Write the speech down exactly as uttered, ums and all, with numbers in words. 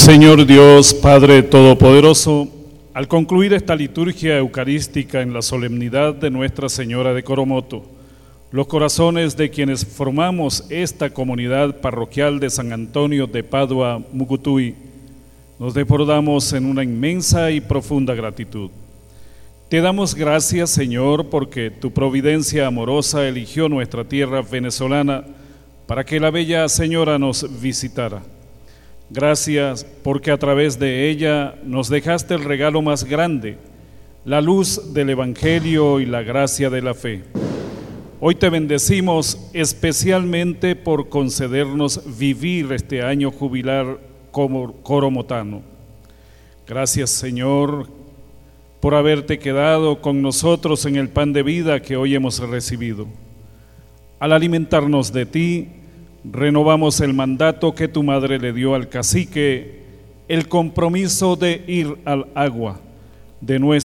Señor Dios, Padre Todopoderoso, al concluir esta liturgia eucarística en la solemnidad de Nuestra Señora de Coromoto, los corazones de quienes formamos esta comunidad parroquial de San Antonio de Padua, Mucutuy, nos desbordamos en una inmensa y profunda gratitud. Te damos gracias, Señor, porque tu providencia amorosa eligió nuestra tierra venezolana para que la bella Señora nos visitara. Gracias porque a través de ella nos dejaste el regalo más grande, la luz del Evangelio y la gracia de la fe. Hoy te bendecimos especialmente por concedernos vivir este año jubilar como coromotano. Gracias, Señor, por haberte quedado con nosotros en el pan de vida que hoy hemos recibido. Al alimentarnos de ti, renovamos el mandato que tu madre le dio al cacique, el compromiso de ir al agua de nuestra